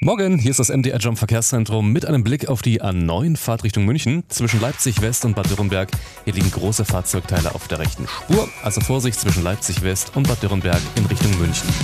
Morgen, hier ist das MDR Jump Verkehrszentrum mit einem Blick auf die A9 Fahrtrichtung München zwischen Leipzig West und Bad Dürrenberg. Hier liegen große Fahrzeugteile auf der rechten Spur, also Vorsicht zwischen Leipzig West und Bad Dürrenberg in Richtung München.